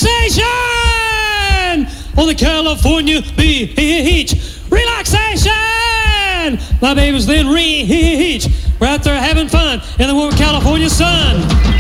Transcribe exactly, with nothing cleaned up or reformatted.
relaxation on the California beach. Relaxation! My baby's then reach. We're out there having fun in the warm California sun.